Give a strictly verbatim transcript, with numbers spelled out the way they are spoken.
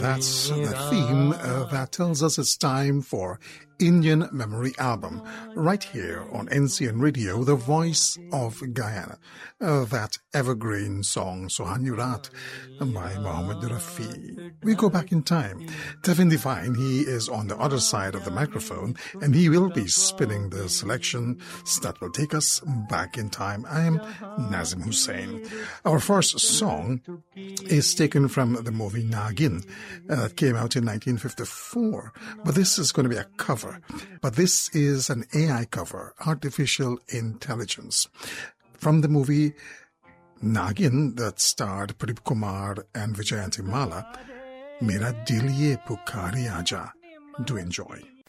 That's the theme uh, that tells us it's time for Indian Memory Album, right here on N C N Radio, the voice of Guyana. Uh, that evergreen song, Suhani Raat, by Mohammed Rafi. We go back in time. Tevin Devine, he is on the other side of the microphone, and he will be spinning the selections that will take us back in time. I am Nazim Hussain. Our first song is taken from the movie Nagin uh, that came out in nineteen fifty-four, but this is going to be a cover. But this is an A I cover, artificial intelligence, from the movie Nagin that starred Pradeep Kumar and Vijayanti Mala. Mera Dil Ye Pukari Aaja. Do enjoy.